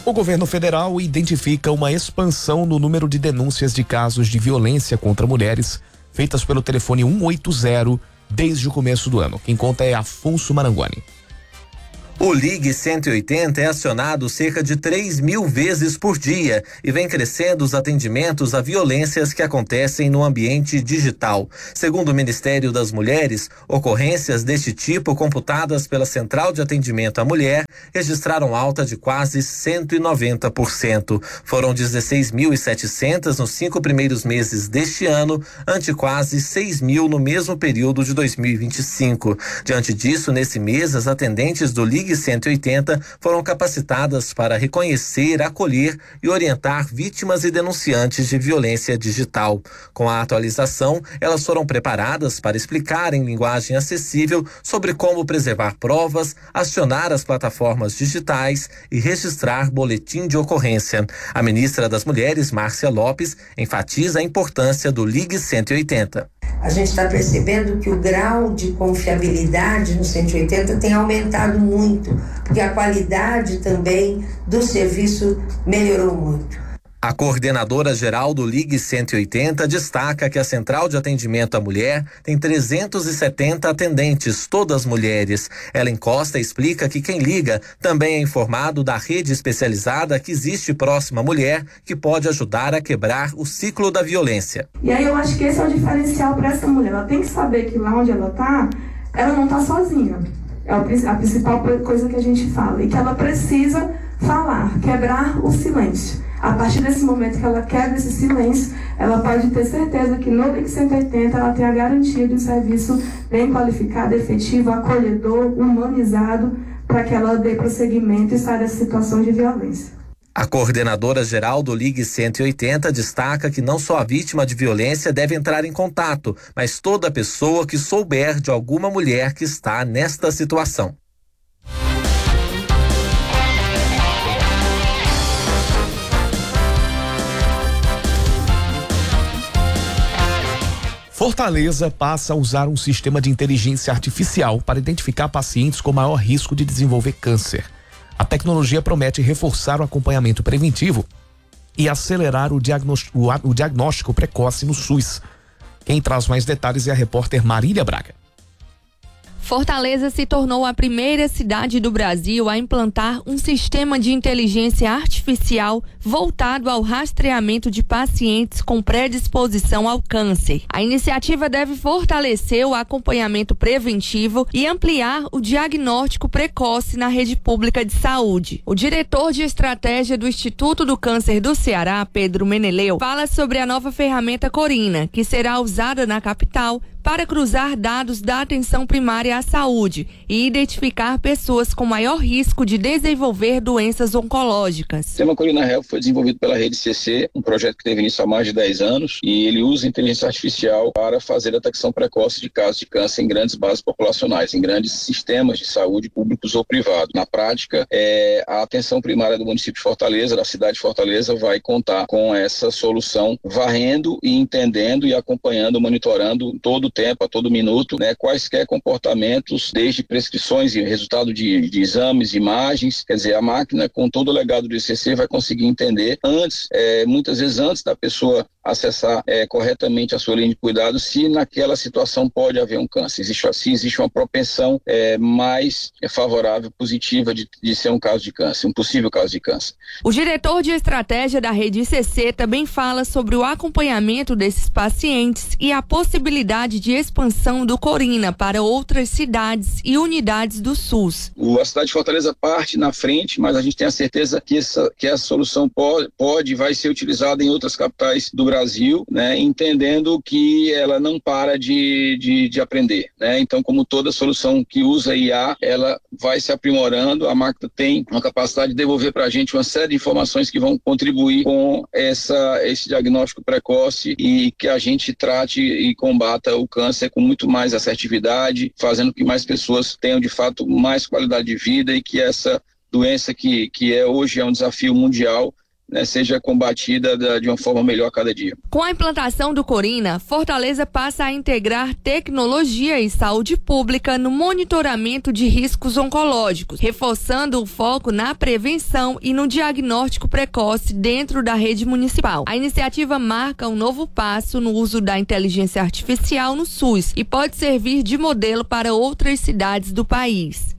O governo federal identifica uma expansão no número de denúncias de casos de violência contra mulheres feitas pelo telefone 180 desde o começo do ano. Quem conta é Afonso Maranguani. O Ligue 180 é acionado cerca de 3.000 vezes por dia e vem crescendo os atendimentos a violências que acontecem no ambiente digital. Segundo o Ministério das Mulheres, ocorrências deste tipo computadas pela Central de Atendimento à Mulher registraram alta de quase 190%. Foram 16.700 nos 5 primeiros meses deste ano, ante quase 6.000 no mesmo período de 2025. Diante disso, nesse mês, as atendentes do Ligue 180 foram capacitadas para reconhecer, acolher e orientar vítimas e denunciantes de violência digital. Com a atualização, elas foram preparadas para explicar em linguagem acessível sobre como preservar provas, acionar as plataformas digitais e registrar boletim de ocorrência. A ministra das Mulheres, Márcia Lopes, enfatiza a importância do Ligue 180. A gente está percebendo que o grau de confiabilidade no 180 tem aumentado muito, porque a qualidade também do serviço melhorou muito. A coordenadora geral do Ligue 180 destaca que a Central de Atendimento à Mulher tem 370 atendentes, todas mulheres. Ellen Costa explica que quem liga também é informado da rede especializada que existe próxima à mulher, que pode ajudar a quebrar o ciclo da violência. E aí eu acho que esse é o diferencial para essa mulher. Ela tem que saber que lá onde ela está, ela não está sozinha. É a principal coisa que a gente fala. E que ela precisa falar, quebrar o silêncio. A partir desse momento que ela quebra esse silêncio, ela pode ter certeza que no Ligue 180 ela tem a garantia de um serviço bem qualificado, efetivo, acolhedor, humanizado, para que ela dê prosseguimento e saia dessa situação de violência. A coordenadora geral do Ligue 180 destaca que não só a vítima de violência deve entrar em contato, mas toda pessoa que souber de alguma mulher que está nesta situação. Fortaleza passa a usar um sistema de inteligência artificial para identificar pacientes com maior risco de desenvolver câncer. A tecnologia promete reforçar o acompanhamento preventivo e acelerar o diagnóstico precoce no SUS. Quem traz mais detalhes é a repórter Marília Braga. Fortaleza se tornou a primeira cidade do Brasil a implantar um sistema de inteligência artificial voltado ao rastreamento de pacientes com predisposição ao câncer. A iniciativa deve fortalecer o acompanhamento preventivo e ampliar o diagnóstico precoce na rede pública de saúde. O diretor de estratégia do Instituto do Câncer do Ceará, Pedro Meneleu, fala sobre a nova ferramenta Corina, que será usada na capital para cruzar dados da atenção primária à saúde e identificar pessoas com maior risco de desenvolver doenças oncológicas. O sistema Corina Health foi desenvolvido pela Rede CC, um projeto que teve início há mais de 10 anos, e ele usa inteligência artificial para fazer a detecção precoce de casos de câncer em grandes bases populacionais, em grandes sistemas de saúde públicos ou privados. Na prática, a atenção primária do município de Fortaleza, da cidade de Fortaleza, vai contar com essa solução, varrendo e entendendo e acompanhando, monitorando todo o tempo, a todo minuto, quaisquer comportamentos, desde prescrições e resultado de exames, imagens. Quer dizer, a máquina, com todo o legado do ICC, vai conseguir entender antes, muitas vezes antes da pessoa acessar corretamente a sua linha de cuidado, se naquela situação pode haver um câncer, se existe uma propensão mais favorável, positiva de ser um caso de câncer, um possível caso de câncer. O diretor de estratégia da rede ICC também fala sobre o acompanhamento desses pacientes e a possibilidade de expansão do Corina para outras cidades e unidades do SUS. A cidade de Fortaleza parte na frente, mas a gente tem a certeza que essa solução vai ser utilizada em outras capitais do Brasil, entendendo que ela não para de aprender, Então, como toda solução que usa IA, ela vai se aprimorando, a máquina tem uma capacidade de devolver para a gente uma série de informações que vão contribuir com esse diagnóstico precoce e que a gente trate e combata o câncer com muito mais assertividade, fazendo que mais pessoas tenham de fato mais qualidade de vida e que essa doença que hoje é um desafio mundial né, seja combatida de uma forma melhor a cada dia. Com a implantação do Corina, Fortaleza passa a integrar tecnologia e saúde pública no monitoramento de riscos oncológicos, reforçando o foco na prevenção e no diagnóstico precoce dentro da rede municipal. A iniciativa marca um novo passo no uso da inteligência artificial no SUS e pode servir de modelo para outras cidades do país.